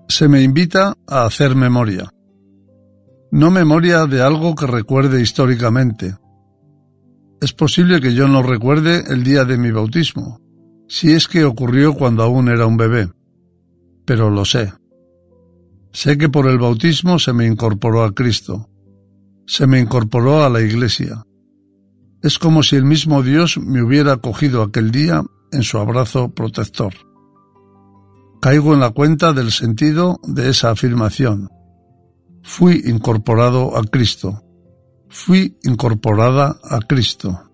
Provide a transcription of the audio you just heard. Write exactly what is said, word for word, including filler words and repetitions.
Se me invita a hacer memoria. No memoria de algo que recuerde históricamente. Es posible que yo no recuerde el día de mi bautismo, si es que ocurrió cuando aún era un bebé, pero lo sé. Sé que por el bautismo se me incorporó a Cristo, se me incorporó a la Iglesia. Es como si el mismo Dios me hubiera acogido aquel día en su abrazo protector. Caigo en la cuenta del sentido de esa afirmación. Fui incorporado a Cristo. Fui incorporada a Cristo.